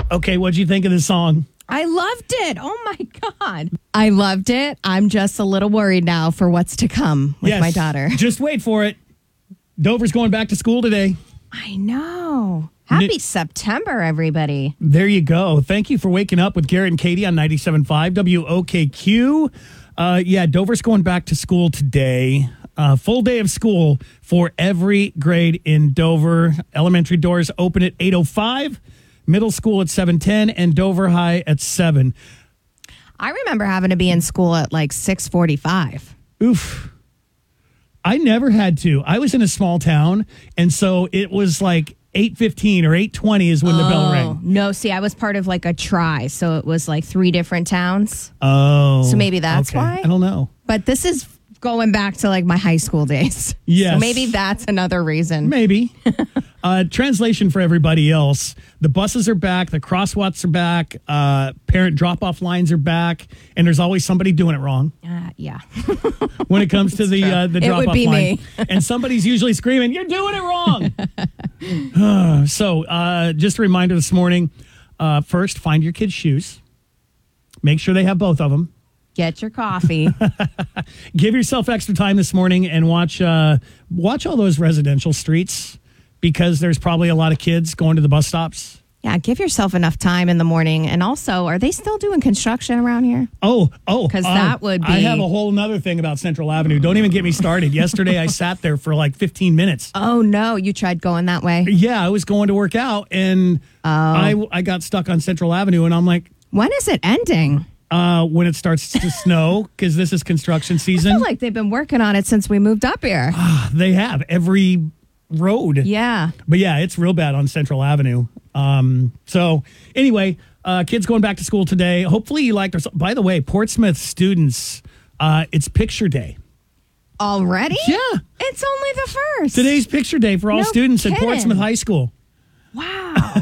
Okay, what'd you think of the song? I loved it. Oh, my God. I loved it. I'm just a little worried now for what's to come with my daughter. Just wait for it. Dover's going back to school today. I know. Happy September, everybody. There you go. Thank you for waking up with Garrett and Katie on 97.5 WOKQ. Dover's going back to school today. Full day of school for every grade in Dover. Elementary doors open at 8:05. Middle school at 7:10 and Dover High at 7. I remember having to be in school at like 6:45. Oof. I never had to. I was in a small town, and so it was like 8:15 or 8:20 is when the bell rang. No, see, I was part of like a tri, so it was like 3 different towns. Oh. So maybe that's why? I don't know. But this is going back to like my high school days. Yes. So maybe that's another reason. Maybe. Translation for everybody else. The buses are back. The crosswalks are back. Parent drop-off lines are back. And there's always somebody doing it wrong. Yeah. When it comes to the drop-off line. It would be me. And somebody's usually screaming, "You're doing it wrong." So just a reminder this morning, first, find your kids' shoes. Make sure they have both of them. Get your coffee. Give yourself extra time this morning and watch all those residential streets, because there's probably a lot of kids going to the bus stops. Yeah, give yourself enough time in the morning. And also, are they still doing construction around here? Because that would be... I have a whole nother thing about Central Avenue. Don't even get me started. Yesterday, I sat there for like 15 minutes. Oh, no. You tried going that way? Yeah, I was going to work out, and I got stuck on Central Avenue, and I'm like... When is it ending? When it starts to snow, because this is construction season. I feel like they've been working on it since we moved up here. They have. Every road. Yeah. But yeah, it's real bad on Central Avenue. So anyway, kids going back to school today. Hopefully you liked our... By the way, Portsmouth students, it's picture day. Already? Yeah. It's only the first. Today's picture day for all students at Portsmouth High School. Wow.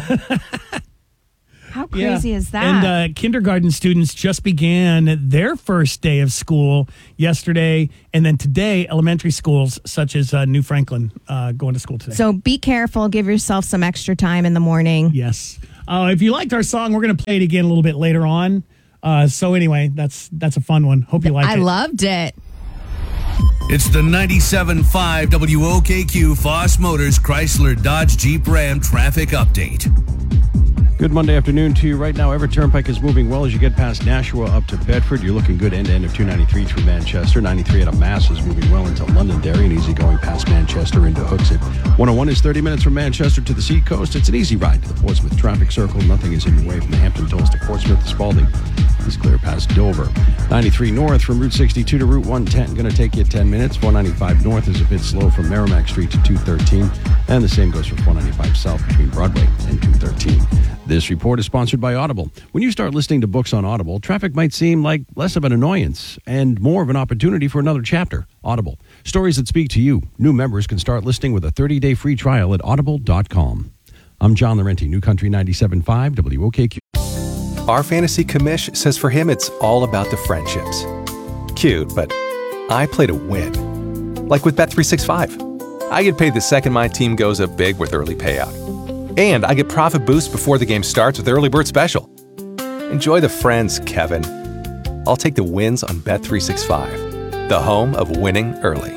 How crazy is that? And kindergarten students just began their first day of school yesterday. And then today, elementary schools such as New Franklin going to school today. So be careful. Give yourself some extra time in the morning. Yes. If you liked our song, we're going to play it again a little bit later on. So anyway, that's a fun one. Hope you liked it. I loved it. It's the 97.5 WOKQ Foss Motors Chrysler Dodge Jeep Ram traffic update. Good Monday afternoon to you. Right now, Everett Turnpike is moving well as you get past Nashua up to Bedford. You're looking good end-to-end of 293 through Manchester. 93 out of Mass is moving well into Londonderry and easy going past Manchester into Hooksett. 101 is 30 minutes from Manchester to the Seacoast. It's an easy ride to the Portsmouth traffic circle. Nothing is in your way from the Hampton Tolls to Portsmouth to Spalding. It's clear past Dover. 93 north from Route 62 to Route 110. Going to take you 10 minutes. 495 north is a bit slow from Merrimack Street to 213. And the same goes for 495 south between Broadway and 213. This report is sponsored by Audible. When you start listening to books on Audible, traffic might seem like less of an annoyance and more of an opportunity for another chapter. Audible. Stories that speak to you. New members can start listening with a 30-day free trial at audible.com. I'm John Laurenti, New Country 97.5 WOKQ. Our fantasy commish says for him it's all about the friendships. Cute, but I play to win. Like with Bet365. I get paid the second my team goes up big with early payout. And I get profit boost before the game starts with Early Bird Special. Enjoy the friends, Kevin. I'll take the wins on Bet365, the home of winning early.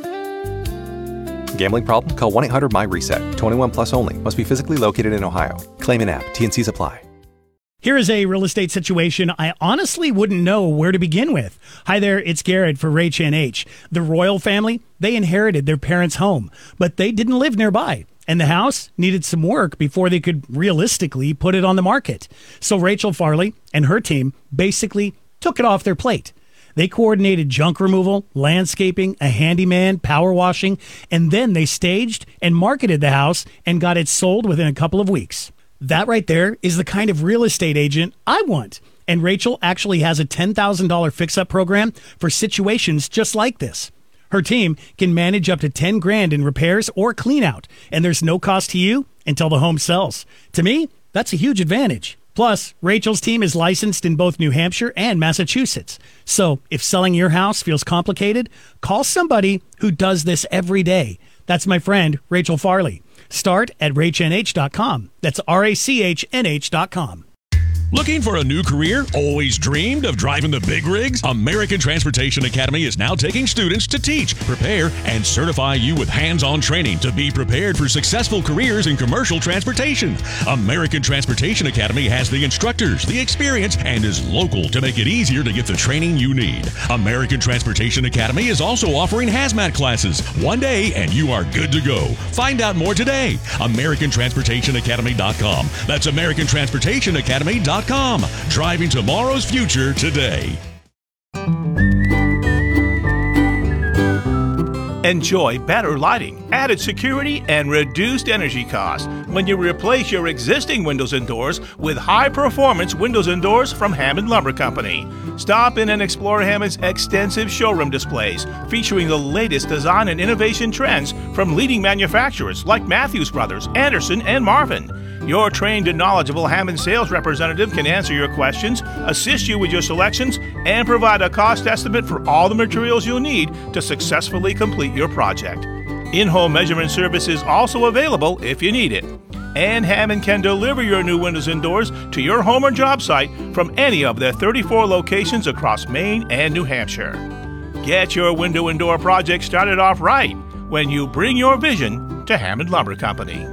Gambling problem? Call 1-800-MY-RESET. 21 plus only. Must be physically located in Ohio. Claim in app. T&Cs apply. Here is a real estate situation I honestly wouldn't know where to begin with. Hi there, it's Garrett for Ray Chan H. The Royal family, they inherited their parents' home, but they didn't live nearby. And the house needed some work before they could realistically put it on the market. So Rachel Farley and her team basically took it off their plate. They coordinated junk removal, landscaping, a handyman, power washing, and then they staged and marketed the house and got it sold within a couple of weeks. That right there is the kind of real estate agent I want. And Rachel actually has a $10,000 fix-up program for situations just like this. Her team can manage up to $10,000 in repairs or clean out, and there's no cost to you until the home sells. To me, that's a huge advantage. Plus, Rachel's team is licensed in both New Hampshire and Massachusetts. So if selling your house feels complicated, call somebody who does this every day. That's my friend, Rachel Farley. Start at rachnh.com. That's RACHNH.com. Looking for a new career? Always dreamed of driving the big rigs? American Transportation Academy is now taking students to teach, prepare, and certify you with hands-on training to be prepared for successful careers in commercial transportation. American Transportation Academy has the instructors, the experience, and is local to make it easier to get the training you need. American Transportation Academy is also offering hazmat classes. One day and you are good to go. Find out more today. AmericanTransportationAcademy.com. That's AmericanTransportationAcademy.com. Driving tomorrow's future today. Enjoy better lighting, added security, and reduced energy costs when you replace your existing windows and doors with high-performance windows and doors from Hammond Lumber Company. Stop in and explore Hammond's extensive showroom displays featuring the latest design and innovation trends from leading manufacturers like Matthews Brothers, Anderson, and Marvin. Your trained and knowledgeable Hammond sales representative can answer your questions, assist you with your selections, and provide a cost estimate for all the materials you'll need to successfully complete your project. In-home measurement service is also available if you need it. And Hammond can deliver your new windows and doors to your home or job site from any of their 34 locations across Maine and New Hampshire. Get your window and door project started off right when you bring your vision to Hammond Lumber Company.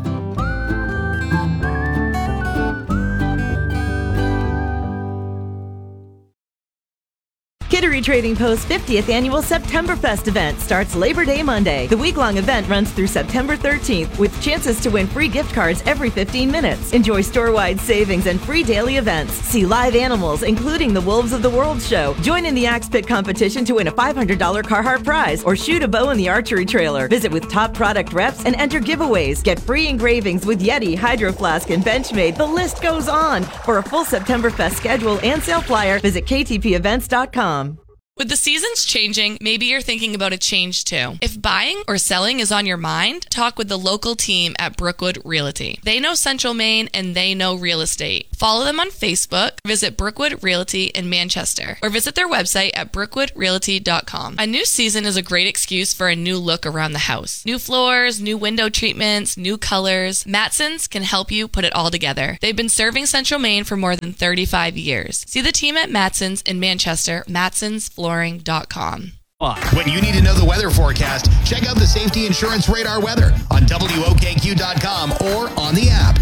Kittery Trading Post's 50th annual Septemberfest event starts Labor Day Monday. The week-long event runs through September 13th with chances to win free gift cards every 15 minutes. Enjoy store-wide savings and free daily events. See live animals, including the Wolves of the World show. Join in the Axe Pit competition to win a $500 Carhartt prize or shoot a bow in the archery trailer. Visit with top product reps and enter giveaways. Get free engravings with Yeti, Hydro Flask, and Benchmade. The list goes on. For a full Septemberfest schedule and sale flyer, visit ktpevents.com. With the seasons changing, maybe you're thinking about a change too. If buying or selling is on your mind, talk with the local team at Brookwood Realty. They know Central Maine and they know real estate. Follow them on Facebook, visit Brookwood Realty in Manchester, or visit their website at brookwoodrealty.com. A new season is a great excuse for a new look around the house. New floors, new window treatments, new colors. Matson's can help you put it all together. They've been serving Central Maine for more than 35 years. See the team at Matson's in Manchester, matsonsflooring.com. When you need to know the weather forecast, check out the Safety Insurance Radar weather on WOKQ.com or on the app.